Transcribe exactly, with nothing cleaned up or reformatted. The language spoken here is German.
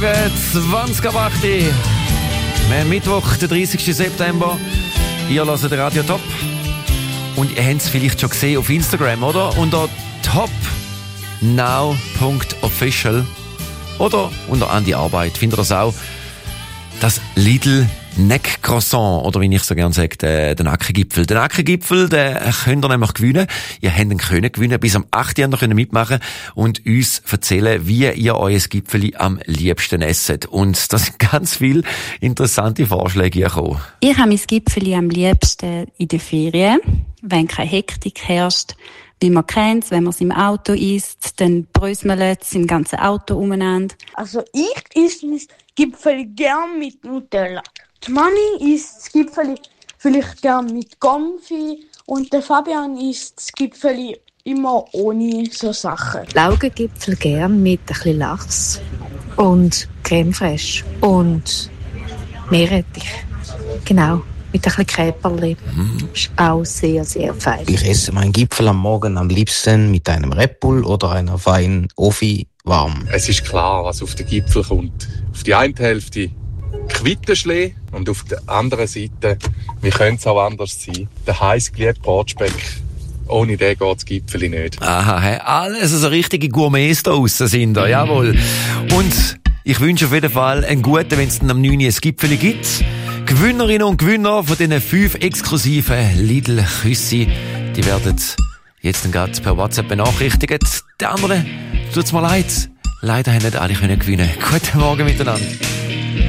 Morgen, zwanzig ab acht. Wir haben Mittwoch, den dreißigsten September. Ihr hört den Radio Top. Und ihr habt es vielleicht schon gesehen auf Instagram, oder? Unter top now punkt official oder unter An die Arbeit findet ihr das auch. Das Lidl Neck Croissant, oder wie ich so gerne sage, der, der Nackengipfel. Den Nackengipfel, den könnt ihr nämlich gewinnen. Ihr habt ihn können gewinnen. Bis am achten Januar könnt ihr mitmachen und uns erzählen, wie ihr euer Gipfeli am liebsten esset. Und da sind ganz viele interessante Vorschläge gekommen. Ich habe mein Gipfeli am liebsten in den Ferien, wenn keine Hektik herrscht. Wie man kennt, wenn man es im Auto isst, dann bröselt es im ganzen Auto umeinander. Also ich esse mein Gipfeli gern mit Nutella. Die Mani isst das Gipfeli vielleicht gern mit Konfi und der Fabian isst das Gipfeli immer ohne so Sachen. Laugengipfel gern mit ein bisschen Lachs und Creme fraiche und Meerrettich. Genau. Mit ein bisschen Käperli. Mm. Ist auch sehr, sehr fein. Ich esse meinen Gipfel am Morgen am liebsten mit einem Red Bull oder einer feinen Offi warm. Es ist klar, was auf den Gipfel kommt. Auf die eine Hälfte Quittenschlee und auf der anderen Seite, wie könnte es auch anders sein, der heiß geliebte Bratspeck. Ohne den geht das Gipfeli nicht. Aha, hey, alles so richtige Gourmets da draussen sind da, jawohl. Und ich wünsche auf jeden Fall einen guten, wenn es dann am neunten ein Gipfeli gibt. Gewinnerinnen und Gewinner von diesen fünf exklusiven Lidl-Küsse, die werden jetzt dann gerade per WhatsApp benachrichtigt. Die anderen, tut's mir leid, leider haben nicht alle können gewinnen. Guten Morgen miteinander.